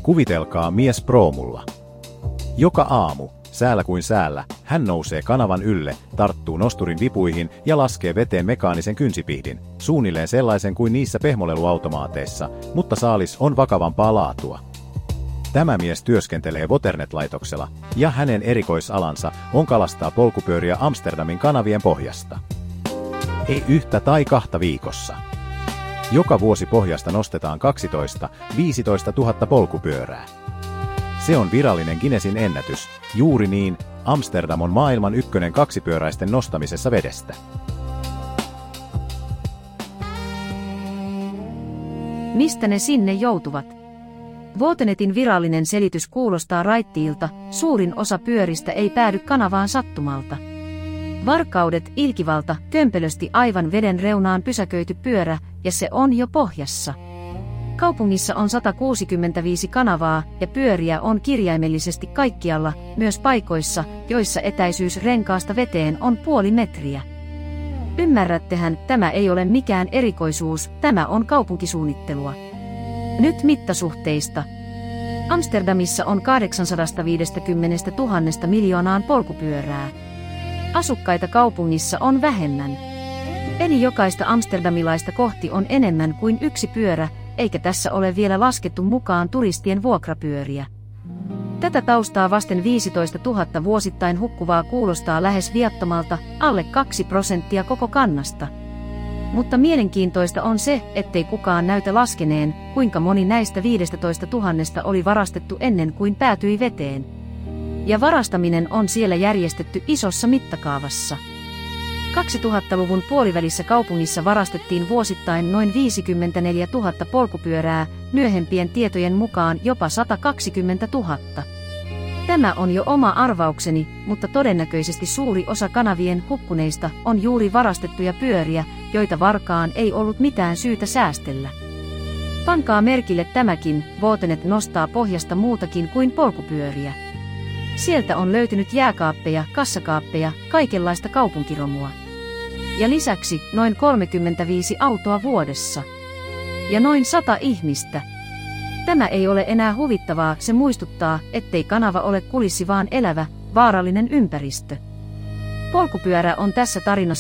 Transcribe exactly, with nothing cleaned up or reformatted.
Kuvitelkaa mies proomulla. Joka aamu, säällä kuin säällä, hän nousee kanavan ylle, tarttuu nosturin vipuihin ja laskee veteen mekaanisen kynsipihdin, suunnilleen sellaisen kuin niissä pehmoleluautomaateissa, mutta saalis on vakavampaa laatua. Tämä mies työskentelee Waternet-laitoksella, ja hänen erikoisalansa on kalastaa polkupyöriä Amsterdamin kanavien pohjasta. Ei yhtä tai kahta viikossa. Joka vuosi pohjasta nostetaan kaksitoista viisitoista tuhatta polkupyörää. Se on virallinen Guinnessin ennätys, juuri niin, Amsterdam on maailman ykkönen kaksipyöräisten nostamisessa vedestä. Mistä ne sinne joutuvat? Waternetin virallinen selitys kuulostaa raittiilta, suurin osa pyöristä ei päädy kanavaan sattumalta. Varkaudet, ilkivalta, kömpelösti aivan veden reunaan pysäköity pyörä, ja se on jo pohjassa. Kaupungissa on sata kuusikymmentäviisi kanavaa, ja pyöriä on kirjaimellisesti kaikkialla, myös paikoissa, joissa etäisyys renkaasta veteen on puoli metriä. Ymmärrättehän, tämä ei ole mikään erikoisuus, tämä on kaupunkisuunnittelua. Nyt mittasuhteista. Amsterdamissa on kahdeksansataaviisikymmentätuhatta miljoonaan polkupyörää. Asukkaita kaupungissa on vähemmän. Eli jokaista amsterdamilaista kohti on enemmän kuin yksi pyörä, eikä tässä ole vielä laskettu mukaan turistien vuokrapyöriä. Tätä taustaa vasten viisitoista tuhatta vuosittain hukkuvaa kuulostaa lähes viattomalta, alle kaksi prosenttia koko kannasta. Mutta mielenkiintoista on se, ettei kukaan näytä laskeneen, kuinka moni näistä viisitoista tuhatta oli varastettu ennen kuin päätyi veteen. Ja varastaminen on siellä järjestetty isossa mittakaavassa. kaksituhattaluvun puolivälissä kaupungissa varastettiin vuosittain noin viisikymmentäneljätuhatta polkupyörää, myöhempien tietojen mukaan jopa sata kaksikymmentätuhatta. Tämä on jo oma arvaukseni, mutta todennäköisesti suuri osa kanavien hukkuneista on juuri varastettuja pyöriä, joita varkaan ei ollut mitään syytä säästellä. Pankaa merkille tämäkin, Waternet nostaa pohjasta muutakin kuin polkupyöriä. Sieltä on löytynyt jääkaappeja, kassakaappeja, kaikenlaista kaupunkiromua. Ja lisäksi noin kolmekymmentäviisi autoa vuodessa. Ja noin sata ihmistä. Tämä ei ole enää huvittavaa, se muistuttaa, ettei kanava ole kulissi vaan elävä, vaarallinen ympäristö. Polkupyörä on tässä tarinassa